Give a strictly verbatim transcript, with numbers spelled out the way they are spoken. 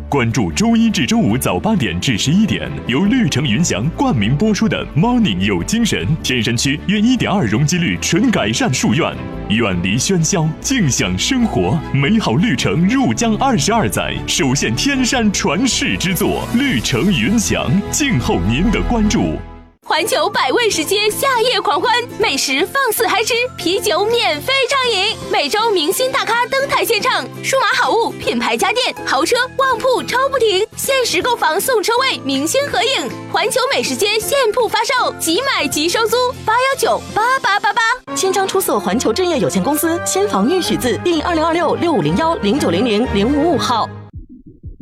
关注周一至周五早八点至十一点，由绿城云翔冠名播出的 Morning 有精神。天山区约一点二容积率纯改善术院，远离喧嚣，静享生活，美好绿城入江二十二载，首现天山传世之作，绿城云翔，静候您的关注。 环球百味食街夏夜狂欢，美食放肆嗨吃，啤酒免费畅饮，每周明星大咖登台献唱，数码好物、品牌家电、豪车、旺铺抽不停，限时购房送车位，明星合影。环球美食街现铺发售，即买即收租，八幺九八八八八。 新章出售环球正业有限公司，先房预许字第二零二六六五零幺零九零零零五五号。